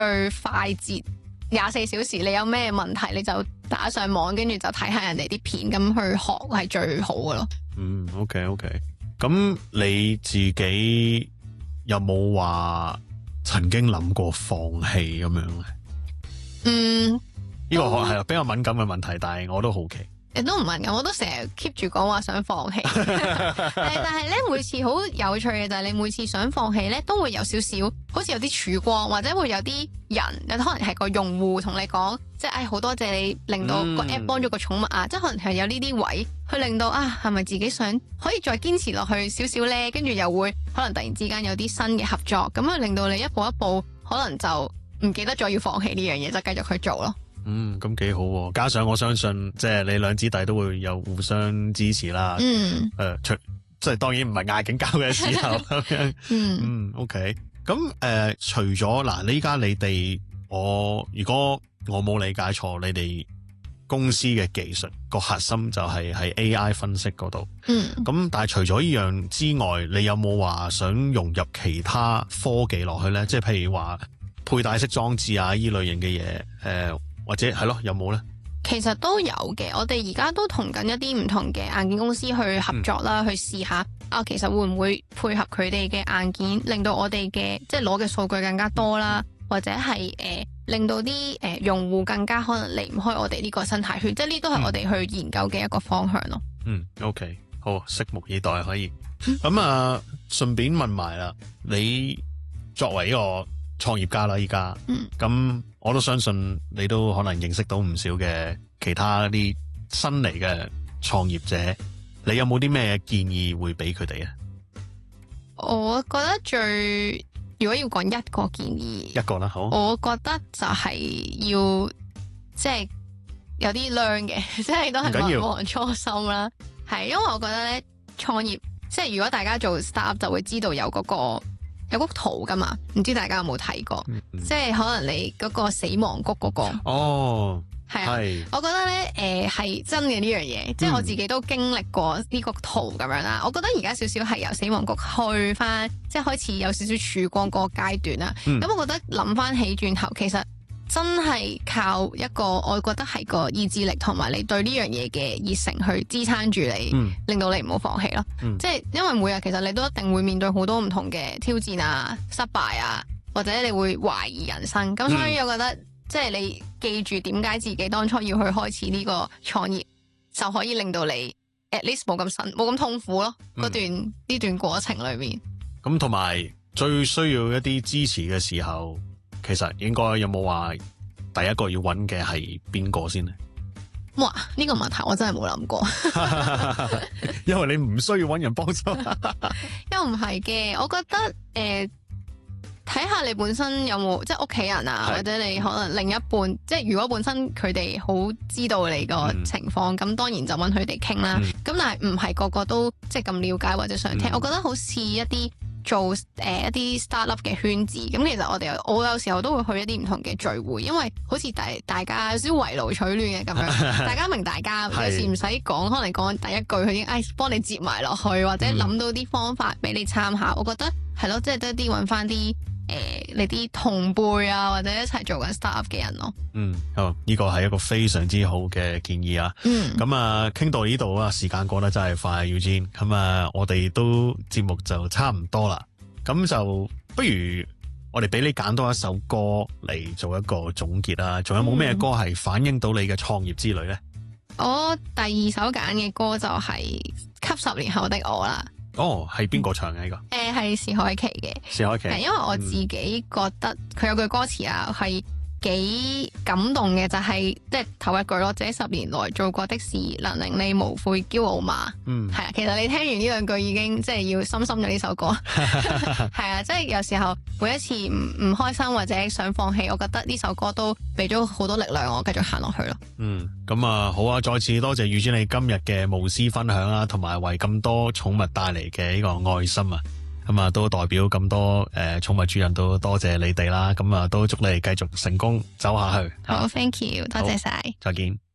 最快捷24小時，你有咩問題你就打上網，跟住就睇下人哋啲片，咁去學係最好嘅咯。 OK。咁你自己有冇話曾經諗過放棄咁樣咧？呢個係比較敏感嘅問題，但係我都好奇。 你都唔敏感，我都成日 keep 住講話想放棄。但係咧，每次好有趣嘅就係你每次想放棄咧，都會有少少好似有啲曙光，或者會有啲人，可能係個用戶同你講，即係好多謝你令到個 app 幫咗個寵物啊，即係可能係有呢啲位去令到係咪自己想可以再堅持落去少少咧？跟住又會可能突然之間有啲新嘅合作，咁啊令到你一步一步可能就唔記得咗要放棄呢樣嘢，就繼續去做咯。 咁幾好喎！加上我相信，即係你兩姊弟都會有互相支持啦。即係當然唔係嗌緊交嘅時候咁樣。OK。咁除咗嗱，呢家你哋如果我冇理解錯，你哋公司嘅技術個核心就係喺 AI 分析嗰度。咁但係除咗呢樣之外，你有冇話想融入其他科技落去咧？即係譬如話佩戴式裝置啊，依類型嘅嘢，或者係咯，有冇咧？ 其實都有嘅，我哋而家都同緊一啲唔同嘅硬件公司去合作啦，去試下其實會唔會配合佢哋嘅硬件，令到我哋嘅即係攞嘅數據更加多啦，或者係令到啲用戶更加可能離唔開我哋呢個生態圈，即係呢都係我哋去研究嘅一個方向咯。 OK， 好，拭目以待可以。咁順便問埋啦，你作為一個創業家啦，依家咁我都相信你都可能認識到唔少嘅其他啲新嚟嘅創業者，你有冇啲咩建議會俾佢哋啊？ 我覺得如果要講一個建議， 一個啦，好， 我覺得就係要即係有啲 learn 嘅，即係都係勿忘初心啦。係因為我覺得咧創業，即係如果大家做 startup 就會知道有幅圖噶嘛，唔知大家有冇睇過？即係可能你嗰個死亡谷嗰個係啊，我覺得咧係真嘅呢樣嘢，即係我自己都經歷過呢個圖咁樣啦。我覺得而家少少係由死亡谷去翻，即係開始有少少曙光嗰個階段啦。咁我覺得諗翻起轉頭，其實真係靠一個，我覺得係個意志力同埋你對呢樣嘢嘅熱誠去支撐住你，令到你唔好放棄咯。即係因為每日其實你都一定會面對好多唔同嘅挑戰啊、失敗啊，或者你會懷疑人生。咁所以我覺得即係你記住點解自己當初要去開始呢個創業，就可以令到你 at least 冇咁痛苦咯。呢段過程裏面， 咁同埋最需要一啲支持嘅時候，其實應該有冇話第一個要揾嘅係邊個先呢？ 哇！呢個問題我真係冇諗過， 因為你唔需要揾人幫手。 又唔係嘅，我覺得睇下你本身有冇即係屋企人啊，或者你可能另一半，即係如果本身佢哋好知道你個情況，咁當然就揾佢哋傾啦。咁但係唔係個個都即係咁了解或者想聽。我覺得好似一啲做一啲 startup 嘅圈子，咁其實我有時候都會去一啲唔同嘅聚會，因為好似大家有少少圍爐取暖嘅咁樣，大家明大家，有時唔使講，可能講第一句佢已經幫你接埋落去，或者諗到啲方法俾你參考。我覺得係咯，即係得啲揾翻啲你啲同輩啊，或者一齊做緊 startup 嘅人咯。 好，呢個係一個非常之好嘅建議啊。咁傾到呢度啊，時間過得真係快，Eugene。咁我哋都節目就差唔多啦。咁就不如我哋俾你揀多一首歌嚟做一個總結啦。仲有冇咩歌係反映到你嘅創業之旅呢？ 我第二首揀嘅歌就係給10年後的我啦。 係邊個唱嘅呢個？ 係薛凱琪嘅。薛凱琪，因為我自己覺得佢有句歌詞啊，係幾感動嘅，就係即係頭一句咯，這10年來做過的事，能令你無悔驕傲嗎？係啊，其實你聽完呢兩句已經即係要深深咗呢首歌。係啊，即係有時候每一次唔開心或者想放棄，我覺得呢首歌都俾咗好多力量我繼續行落去咯。 咁好啊！再次多謝Eugene你今日嘅無私分享啦，同埋為咁多寵物帶嚟嘅呢個愛心啊！咁都代表咁多寵物主人都多謝你哋啦！咁都祝你哋繼續成功走下去。 好，thank you，多謝晒， 再見。